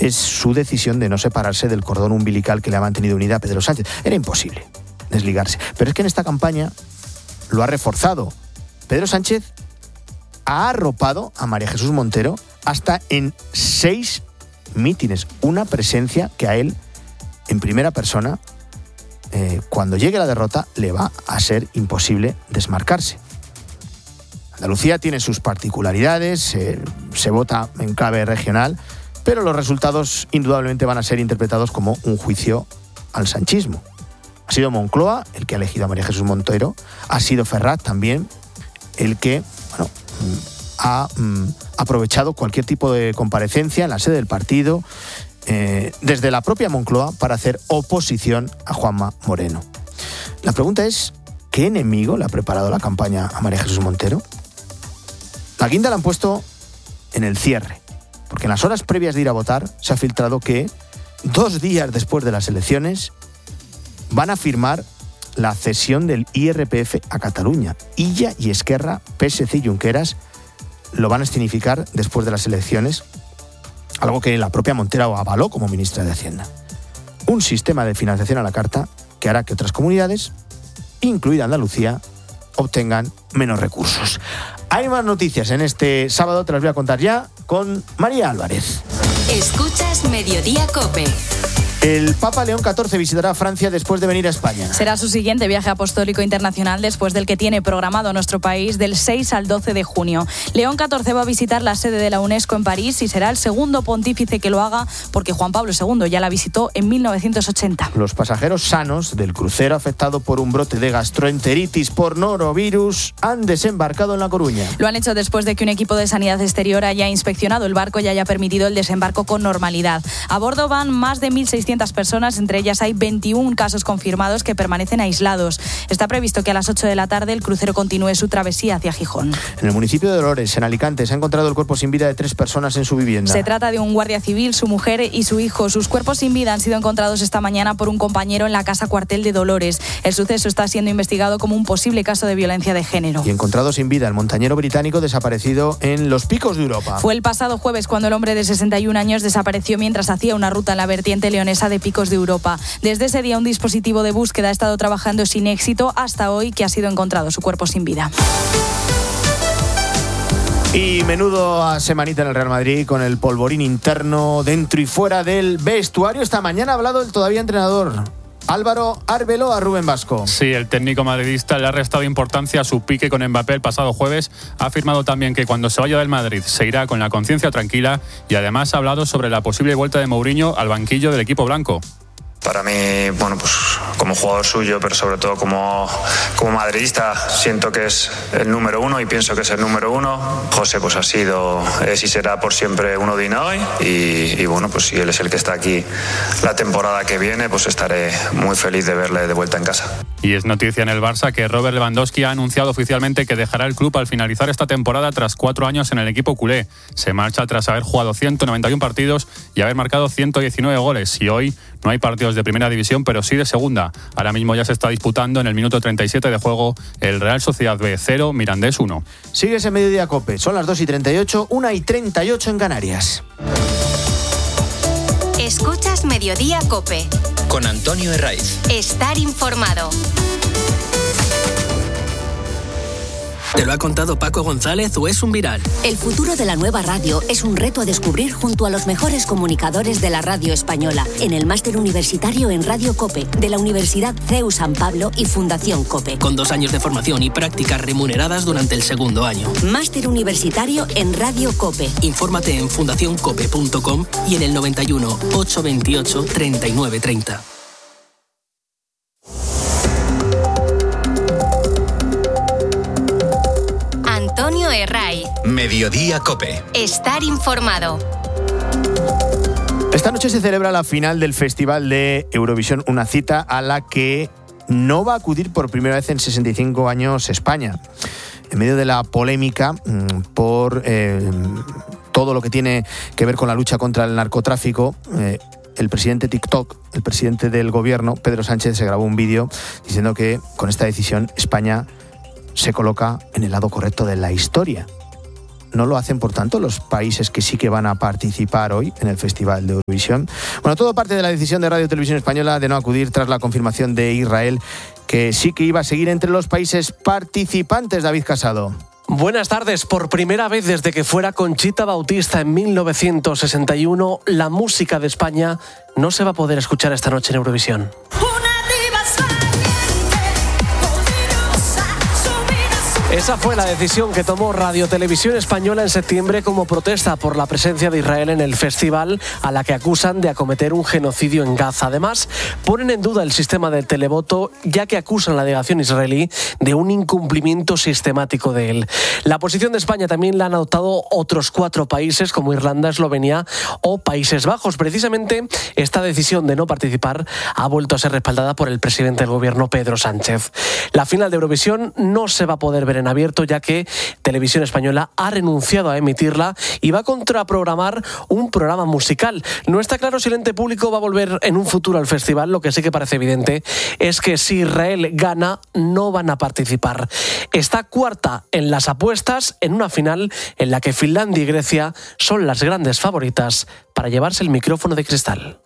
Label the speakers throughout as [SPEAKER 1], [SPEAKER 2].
[SPEAKER 1] es su decisión de no separarse del cordón umbilical que le ha mantenido unida a Pedro Sánchez. Era imposible desligarse. Pero es que en esta campaña lo ha reforzado. Pedro Sánchez ha arropado a María Jesús Montero hasta en 6 mítines. Una presencia que a él, en primera persona, cuando llegue la derrota, le va a ser imposible desmarcarse. Andalucía tiene sus particularidades, se vota en clave regional, pero los resultados indudablemente van a ser interpretados como un juicio al sanchismo. Ha sido Moncloa el que ha elegido a María Jesús Montero, ha sido Ferraz también el que ha aprovechado cualquier tipo de comparecencia en la sede del partido, desde la propia Moncloa, para hacer oposición a Juanma Moreno. La pregunta es, ¿qué enemigo le ha preparado la campaña a María Jesús Montero? La guinda la han puesto en el cierre, porque en las horas previas de ir a votar se ha filtrado que 2 días después de las elecciones van a firmar la cesión del IRPF a Cataluña. Illa y Esquerra, PSC y Junqueras lo van a escenificar después de las elecciones, algo que la propia Montero avaló como ministra de Hacienda. Un sistema de financiación a la carta que hará que otras comunidades, incluida Andalucía, obtengan menos recursos. Hay más noticias en este sábado, te las voy a contar ya con María Álvarez.
[SPEAKER 2] Escuchas Mediodía COPE.
[SPEAKER 1] El Papa León XIV visitará Francia después de venir a España.
[SPEAKER 3] Será su siguiente viaje apostólico internacional después del que tiene programado nuestro país del 6 al 12 de junio. León XIV va a visitar la sede de la UNESCO en París y será el segundo pontífice que lo haga, porque Juan Pablo II ya la visitó en 1980.
[SPEAKER 1] Los pasajeros sanos del crucero afectado por un brote de gastroenteritis por norovirus han desembarcado en La Coruña.
[SPEAKER 3] Lo han hecho después de que un equipo de sanidad exterior haya inspeccionado el barco y haya permitido el desembarco con normalidad. A bordo van más de 1.600 personas, entre ellas hay 21 casos confirmados que permanecen aislados. Está previsto que a las 8 de la tarde el crucero continúe su travesía hacia Gijón.
[SPEAKER 1] En el municipio de Dolores, en Alicante, se ha encontrado el cuerpo sin vida de 3 personas en su vivienda.
[SPEAKER 3] Se trata de un guardia civil, su mujer y su hijo. Sus cuerpos sin vida han sido encontrados esta mañana por un compañero en la casa cuartel de Dolores. El suceso está siendo investigado como un posible caso de violencia de género.
[SPEAKER 1] Y encontrado sin vida el montañero británico desaparecido en los Picos de Europa.
[SPEAKER 3] Fue el pasado jueves cuando el hombre de 61 años desapareció mientras hacía una ruta en la vertiente leonesa de Picos de Europa. Desde ese día un dispositivo de búsqueda ha estado trabajando sin éxito hasta hoy, que ha sido encontrado su cuerpo sin vida.
[SPEAKER 1] Y menudo semanita en el Real Madrid, con el polvorín interno dentro y fuera del vestuario. Esta mañana ha hablado el todavía entrenador Álvaro Arbeloa a Rubén Vasco.
[SPEAKER 4] Sí, el técnico madridista le ha restado importancia a su pique con Mbappé el pasado jueves. Ha afirmado también que cuando se vaya del Madrid se irá con la conciencia tranquila, y además ha hablado sobre la posible vuelta de Mourinho al banquillo del equipo blanco.
[SPEAKER 5] Para mí, bueno, pues como jugador suyo, pero sobre todo como madridista, siento que es el número 1 y pienso que es el número 1. José pues ha sido, es y será por siempre uno de hoy, y bueno, pues si él es el que está aquí la temporada que viene, pues estaré muy feliz de verle de vuelta en casa.
[SPEAKER 4] Y es noticia en el Barça que Robert Lewandowski ha anunciado oficialmente que dejará el club al finalizar esta temporada tras 4 años en el equipo culé. Se marcha tras haber jugado 191 partidos y haber marcado 119 goles, y hoy no hay partidos de primera división, pero sí de segunda. Ahora mismo ya se está disputando en el minuto 37 de juego el Real Sociedad B 0, Mirandés 1.
[SPEAKER 1] Sigues en Mediodía COPE, son las 2:38, 1:38 en Canarias.
[SPEAKER 2] Escuchas Mediodía COPE.
[SPEAKER 6] Con Antonio Herraiz.
[SPEAKER 2] Estar informado.
[SPEAKER 6] ¿Te lo ha contado Paco González o es un viral?
[SPEAKER 7] El futuro de la nueva radio es un reto a descubrir junto a los mejores comunicadores de la radio española en el máster universitario en Radio COPE de la Universidad CEU San Pablo y Fundación COPE.
[SPEAKER 6] Con 2 años de formación y prácticas remuneradas durante el segundo año.
[SPEAKER 7] Máster universitario en Radio COPE.
[SPEAKER 6] Infórmate en fundacioncope.com y en el 91 828 3930.
[SPEAKER 2] Antonio Herraiz.
[SPEAKER 6] Mediodía COPE.
[SPEAKER 2] Estar informado.
[SPEAKER 1] Esta noche se celebra la final del Festival de Eurovisión, una cita a la que no va a acudir por primera vez en 65 años España. En medio de la polémica por todo lo que tiene que ver con la lucha contra el narcotráfico, el presidente TikTok, el presidente del gobierno, Pedro Sánchez, se grabó un vídeo diciendo que con esta decisión España se coloca en el lado correcto de la historia. no lo hacen, por tanto, los países que sí que van a participar hoy en el Festival de Eurovisión. Bueno, todo parte de la decisión de Radio Televisión Española de no acudir tras la confirmación de Israel, que sí que iba a seguir entre los países participantes. David Casado.
[SPEAKER 8] Buenas tardes. Por primera vez desde que fuera Conchita Bautista en 1961, la música de España no se va a poder escuchar esta noche en Eurovisión. Esa fue la decisión que tomó Radio Televisión Española en septiembre como protesta por la presencia de Israel en el festival, a la que acusan de acometer un genocidio en Gaza. Además, ponen en duda el sistema del televoto, ya que acusan a la delegación israelí de un incumplimiento sistemático de él. La posición de España también la han adoptado otros 4 países, como Irlanda, Eslovenia o Países Bajos. Precisamente, esta decisión de no participar ha vuelto a ser respaldada por el presidente del gobierno, Pedro Sánchez. La final de Eurovisión no se va a poder ver en abierto, ya que Televisión Española ha renunciado a emitirla y va a contraprogramar un programa musical. No está claro si el ente público va a volver en un futuro al festival. Lo que sí que parece evidente es que si Israel gana, no van a participar. Está cuarta en las apuestas en una final en la que Finlandia y Grecia son las grandes favoritas para llevarse el micrófono de cristal.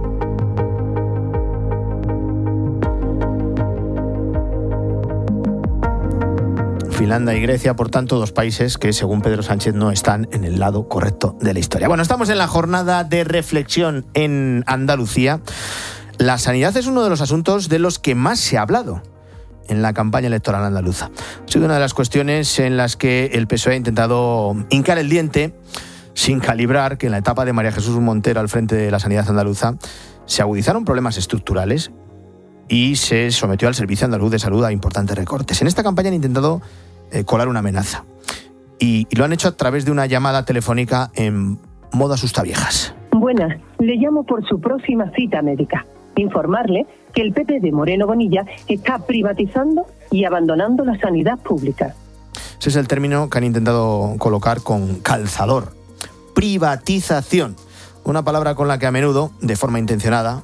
[SPEAKER 1] Finlandia y Grecia, por tanto, 2 países que, según Pedro Sánchez, no están en el lado correcto de la historia. Bueno, estamos en la jornada de reflexión en Andalucía. La sanidad es uno de los asuntos de los que más se ha hablado en la campaña electoral andaluza. Ha sido una de las cuestiones en las que el PSOE ha intentado hincar el diente, sin calibrar que en la etapa de María Jesús Montero al frente de la sanidad andaluza se agudizaron problemas estructurales y se sometió al Servicio Andaluz de Salud a importantes recortes. En esta campaña han intentado colar una amenaza y lo han hecho a través de una llamada telefónica en modo asustaviejas.
[SPEAKER 9] Buenas, le llamo por su próxima cita médica. Informarle que el PP de Moreno Bonilla está privatizando y abandonando la sanidad pública.
[SPEAKER 1] Ese es el término que han intentado colocar con calzador. Privatización. Una palabra con la que a menudo, de forma intencionada,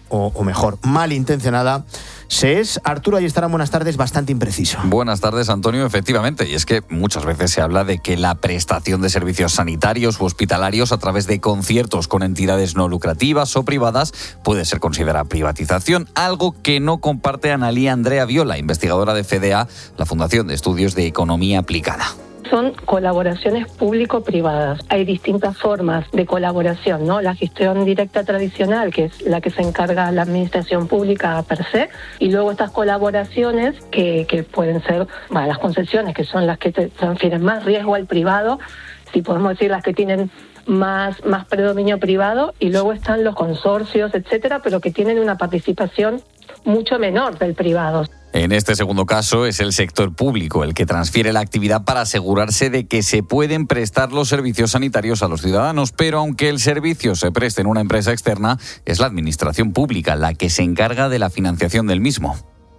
[SPEAKER 1] o mejor, malintencionada, se es. Arturo Ayestarán, buenas tardes, bastante impreciso.
[SPEAKER 10] Buenas tardes, Antonio, efectivamente. Y es que muchas veces se habla de que la prestación de servicios sanitarios u hospitalarios a través de conciertos con entidades no lucrativas o privadas puede ser considerada privatización, algo que no comparte Analía Andrea Viola, investigadora de FDA, la Fundación de Estudios de Economía Aplicada.
[SPEAKER 11] Son colaboraciones público-privadas. Hay distintas formas de colaboración, ¿no? La gestión directa tradicional, que es la que se encarga la administración pública per se, y luego estas colaboraciones que pueden ser, bueno, las concesiones, que son las que transfieren más riesgo al privado, si podemos decir las que tienen más predominio privado, y luego están los consorcios, etcétera, pero que tienen una participación mucho menor del privado.
[SPEAKER 10] En este segundo caso es el sector público el que transfiere la actividad para asegurarse de que se pueden prestar los servicios sanitarios a los ciudadanos, pero aunque el servicio se preste en una empresa externa, es la administración pública la que se encarga de la financiación del mismo.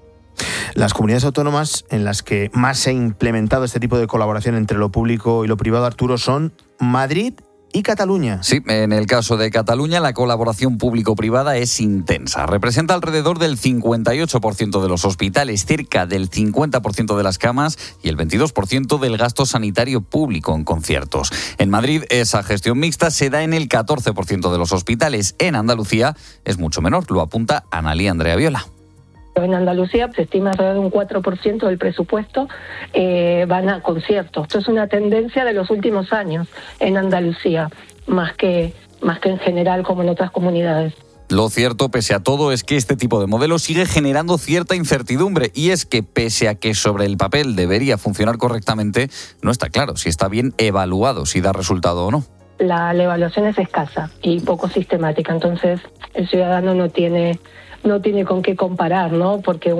[SPEAKER 1] Las comunidades autónomas en las que más se ha implementado este tipo de colaboración entre lo público y lo privado, Arturo, son Madrid y Cataluña.
[SPEAKER 10] Sí, en el caso de Cataluña la colaboración público-privada es intensa. Representa alrededor del 58% de los hospitales, cerca del 50% de las camas y el 22% del gasto sanitario público en conciertos. En Madrid esa gestión mixta se da en el 14% de los hospitales. En Andalucía es mucho menor, lo apunta Analía Andrea Viola.
[SPEAKER 11] En Andalucía se estima alrededor de un 4% del presupuesto van a conciertos. Esto es una tendencia de los últimos años en Andalucía, más que en general como en otras comunidades.
[SPEAKER 10] Lo cierto, pese a todo, es que este tipo de modelo sigue generando cierta incertidumbre, y es que pese a que sobre el papel debería funcionar correctamente, no está claro si está bien evaluado, si da resultado o no.
[SPEAKER 11] La evaluación es escasa y poco sistemática, entonces el ciudadano no tiene con qué comparar, ¿no? Porque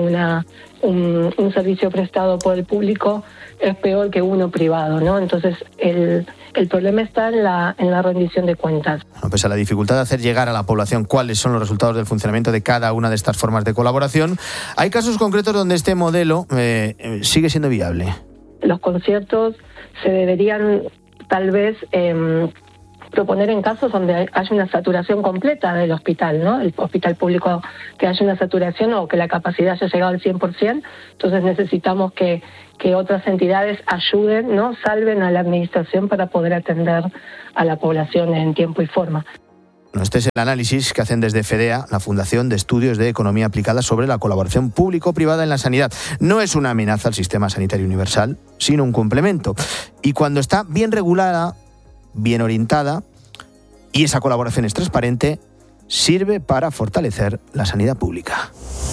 [SPEAKER 11] un servicio prestado por el público es peor que uno privado, ¿no? Entonces el problema está en la rendición de cuentas.
[SPEAKER 1] Bueno, pese a la dificultad de hacer llegar a la población cuáles son los resultados del funcionamiento de cada una de estas formas de colaboración, hay casos concretos donde este modelo sigue siendo viable.
[SPEAKER 11] Los conciertos se deberían tal vez proponer en casos donde haya una saturación completa del hospital, ¿no? El hospital público, que haya una saturación o que la capacidad haya llegado al 100%. Entonces necesitamos que otras entidades ayuden, ¿no? Salven a la administración para poder atender a la población en tiempo y forma.
[SPEAKER 1] Este es el análisis que hacen desde FEDEA, la Fundación de Estudios de Economía Aplicada, sobre la colaboración público-privada en la sanidad. No es una amenaza al sistema sanitario universal, sino un complemento. Y cuando está bien regulada, bien orientada, y esa colaboración es transparente, sirve para fortalecer la sanidad pública.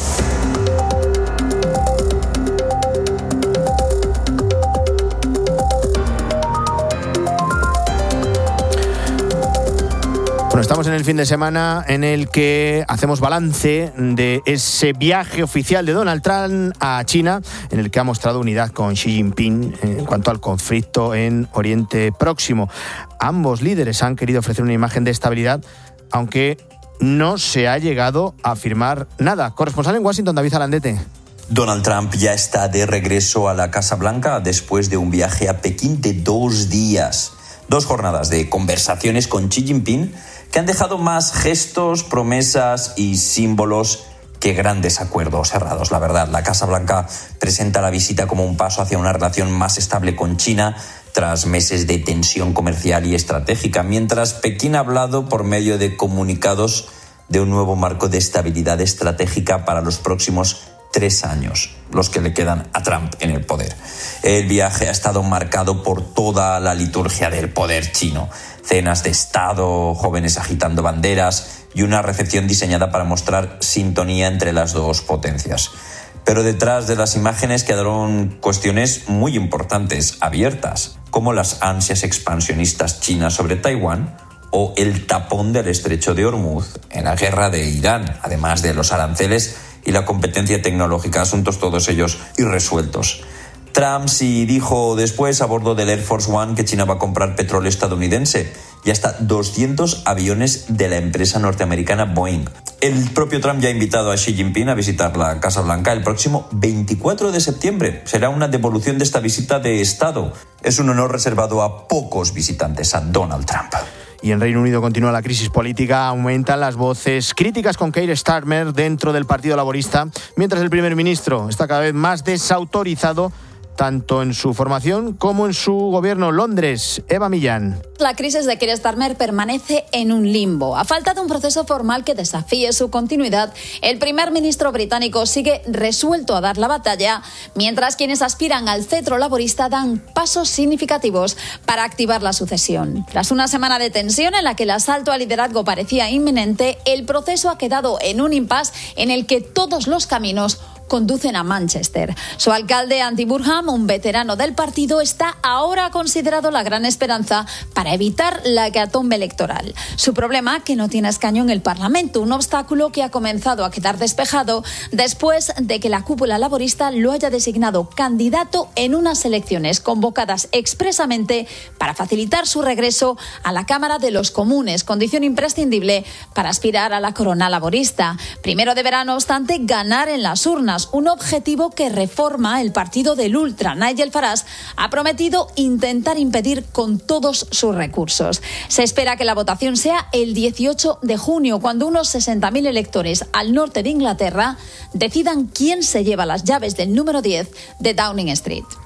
[SPEAKER 1] Bueno, estamos en el fin de semana en el que hacemos balance de ese viaje oficial de Donald Trump a China, en el que ha mostrado unidad con Xi Jinping en cuanto al conflicto en Oriente Próximo. Ambos líderes han querido ofrecer una imagen de estabilidad, aunque no se ha llegado a firmar nada. Corresponsal en Washington, David Alandete.
[SPEAKER 12] Donald Trump ya está de regreso a la Casa Blanca después de un viaje a Pekín de 2 días. 2 jornadas de conversaciones con Xi Jinping que han dejado más gestos, promesas y símbolos que grandes acuerdos cerrados. La verdad, la Casa Blanca presenta la visita como un paso hacia una relación más estable con China tras meses de tensión comercial y estratégica, mientras Pekín ha hablado por medio de comunicados de un nuevo marco de estabilidad estratégica para los próximos 3 años, los que le quedan a Trump en el poder. El viaje ha estado marcado por toda la liturgia del poder chino. Cenas de Estado, jóvenes agitando banderas y una recepción diseñada para mostrar sintonía entre las dos potencias. Pero detrás de las imágenes quedaron cuestiones muy importantes, abiertas, como las ansias expansionistas chinas sobre Taiwán o el tapón del estrecho de Hormuz en la guerra de Irán, además de los aranceles y la competencia tecnológica, asuntos todos ellos irresueltos. Trump sí dijo después a bordo del Air Force One que China va a comprar petróleo estadounidense y hasta 200 aviones de la empresa norteamericana Boeing. El propio Trump ya ha invitado a Xi Jinping a visitar la Casa Blanca el próximo 24 de septiembre. Será una devolución de esta visita de Estado. Es un honor reservado a pocos visitantes a Donald Trump.
[SPEAKER 1] Y en Reino Unido continúa la crisis política, aumentan las voces críticas con Keir Starmer dentro del Partido Laborista, mientras el primer ministro está cada vez más desautorizado tanto en su formación como en su gobierno. Londres, Eva Millán.
[SPEAKER 13] La crisis de Keir Starmer permanece en un limbo. A falta de un proceso formal que desafíe su continuidad, el primer ministro británico sigue resuelto a dar la batalla, mientras quienes aspiran al cetro laborista dan pasos significativos para activar la sucesión. Tras una semana de tensión en la que el asalto al liderazgo parecía inminente, el proceso ha quedado en un impasse en el que todos los caminos conducen a Manchester. Su alcalde, Andy Burnham, un veterano del partido, está ahora considerado la gran esperanza para evitar la hecatombe electoral. Su problema, que no tiene escaño en el Parlamento, un obstáculo que ha comenzado a quedar despejado después de que la cúpula laborista lo haya designado candidato en unas elecciones convocadas expresamente para facilitar su regreso a la Cámara de los Comunes, condición imprescindible para aspirar a la corona laborista. Primero deberá, no obstante, ganar en las urnas, un objetivo que reforma el partido del ultra. Nigel Farage ha prometido intentar impedir con todos sus recursos. Se espera que la votación sea el 18 de junio, cuando unos 60.000 electores al norte de Inglaterra decidan quién se lleva las llaves del número 10 de Downing Street.